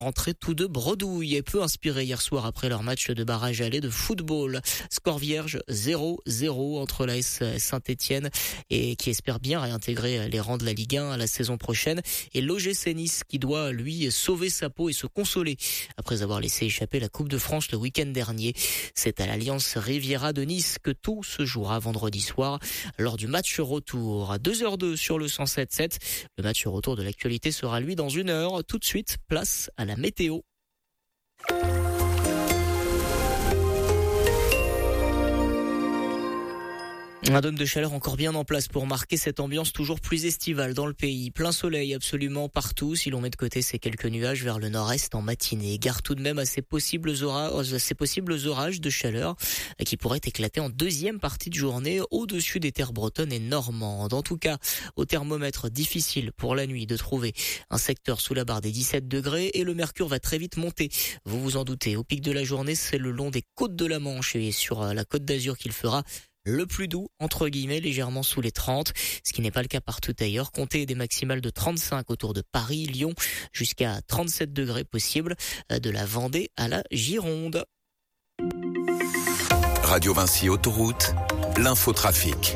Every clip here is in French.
rentrés tous deux bredouilles et peu inspirés hier soir après leur match de barrage aller de football. Score vierge 0-0 entre l'AS Saint-Etienne et qui espère bien réintégrer les rangs de la Ligue 1 à la saison prochaine et l'OGC Nice qui doit lui sauver sa peau et se consoler après avoir laissé échapper la Coupe de France le week-end dernier. C'est à l'Alliance Riviera de Nice que tout se jouera vendredi soir lors du match retour à 2h02 sur le 107.7. Le match retour de l'actualité sera lui dans 1 heure. Tout de suite, place à la météo. Un dôme de chaleur encore bien en place pour marquer cette ambiance toujours plus estivale dans le pays. Plein soleil absolument partout si l'on met de côté ces quelques nuages vers le nord-est en matinée. Gare tout de même à ces possibles orages de chaleur qui pourraient éclater en deuxième partie de journée au-dessus des terres bretonnes et normandes. En tout cas, au thermomètre, difficile pour la nuit de trouver un secteur sous la barre des 17 degrés et le mercure va très vite monter. Vous vous en doutez, au pic de la journée, c'est le long des côtes de la Manche et sur la côte d'Azur qu'il fera le plus doux, entre guillemets, légèrement sous les 30, ce qui n'est pas le cas partout ailleurs. Comptez des maximales de 35 autour de Paris, Lyon, jusqu'à 37 degrés possible, de la Vendée à la Gironde. Radio Vinci Autoroute, l'infotrafic.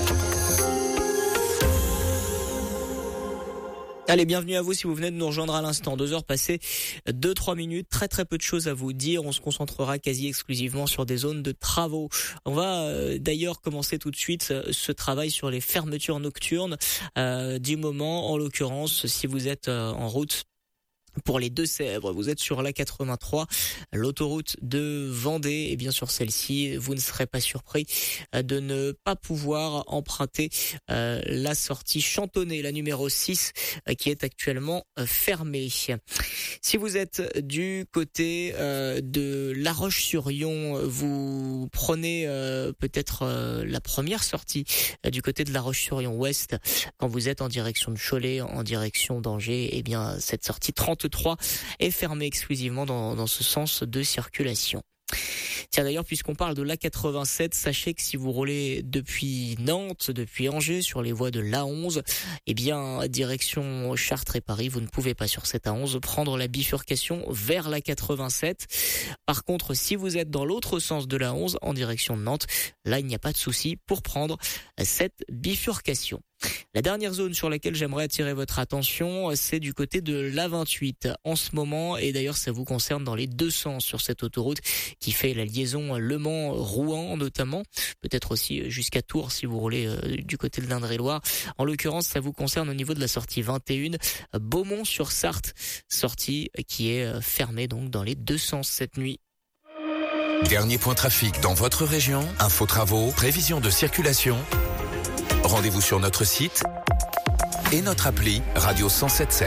Allez, bienvenue à vous si vous venez de nous rejoindre à l'instant. 2 heures passées, 2-3 minutes, très peu de choses à vous dire. On se concentrera quasi exclusivement sur des zones de travaux. On va d'ailleurs commencer tout de suite ce travail sur les fermetures nocturnes du moment. En l'occurrence, si vous êtes en route pour les Deux-Sèvres, vous êtes sur la 83, l'autoroute de Vendée, et bien sûr celle-ci, vous ne serez pas surpris de ne pas pouvoir emprunter la sortie Chantonnay, la numéro 6, qui est actuellement fermée. Si vous êtes du côté de La Roche-sur-Yon, vous prenez peut-être la première sortie du côté de La Roche-sur-Yon Ouest, quand vous êtes en direction de Cholet, en direction d'Angers, et bien cette sortie 33 est fermée exclusivement dans ce sens de circulation. Tiens d'ailleurs, puisqu'on parle de l'A87, sachez que si vous roulez depuis Nantes, depuis Angers, sur les voies de l'A11, eh bien, direction Chartres et Paris, vous ne pouvez pas sur cette A11 prendre la bifurcation vers l'A87. Par contre, si vous êtes dans l'autre sens de l'A11, en direction de Nantes, là, il n'y a pas de souci pour prendre cette bifurcation. La dernière zone sur laquelle j'aimerais attirer votre attention, c'est du côté de l'A28 en ce moment, et d'ailleurs ça vous concerne dans les deux sens sur cette autoroute qui fait la liaison Le Mans-Rouen notamment, peut-être aussi jusqu'à Tours si vous roulez du côté de l'Indre-et-Loire. En l'occurrence, ça vous concerne au niveau de la sortie 21, Beaumont-sur-Sarthe, sortie qui est fermée donc dans les deux sens cette nuit. Dernier point trafic dans votre région, info travaux, prévision de circulation. Rendez-vous sur notre site et notre appli Radio 107.7.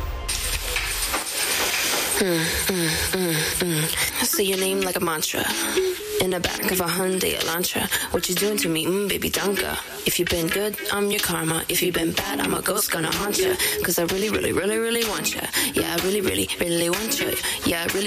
I say your name like a mantra. In the back of a Hyundai Elantra. What you doing to me, baby, danka. If you've been good, I'm your karma. If you've been bad, I'm a ghost gonna haunt ya. Cause I really want ya. Yeah, I really want ya. Yeah, I really